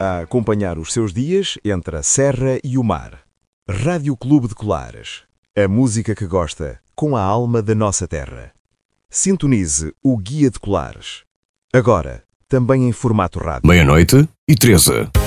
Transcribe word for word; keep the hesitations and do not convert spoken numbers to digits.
a acompanhar os seus dias entre a serra e o mar. Rádio Clube de Colares. A música que gosta, com a alma da nossa terra. Sintonize o Guia de Colares. Agora, também em formato rádio. Meia-noite e treze.